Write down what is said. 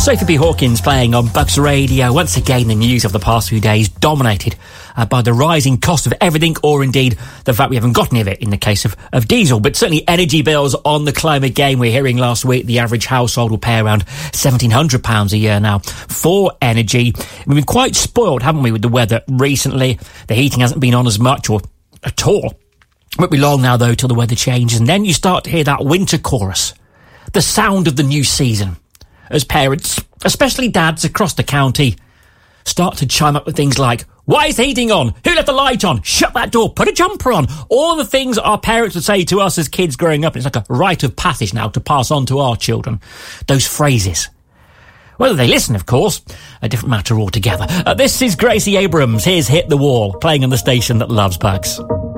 Sophie B. Hawkins playing on Bucks Radio. Once again, the news of the past few days dominated by the rising cost of everything, or indeed the fact we haven't got any of it in the case of diesel. But certainly energy bills on the climate game. We're hearing last week the average household will pay around £1,700 a year now for energy. We've been quite spoiled, haven't we, with the weather recently. The heating hasn't been on as much or at all. It won't be long now, though, till the weather changes. And then you start to hear that winter chorus, the sound of the new season, as parents, especially dads across the county, start to chime up with things like, why is the heating on? Who left the light on? Shut that door. Put a jumper on. All the things that our parents would say to us as kids growing up. It's like a rite of passage now to pass on to our children. Those phrases. Whether they listen, of course, a different matter altogether. This is Gracie Abrams. Here's Hit the Wall, playing on the station that loves Bugs.